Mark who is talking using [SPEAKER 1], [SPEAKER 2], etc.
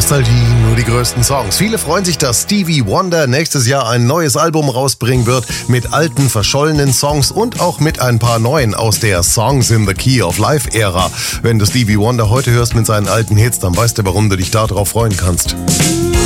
[SPEAKER 1] Nostalgie, nur die größten Songs. Viele freuen sich, dass Stevie Wonder nächstes Jahr ein neues Album rausbringen wird mit alten, verschollenen Songs und auch mit ein paar neuen aus der Songs in the Key of Life-Ära. Wenn du Stevie Wonder heute hörst mit seinen alten Hits, dann weißt du, warum du dich darauf freuen kannst.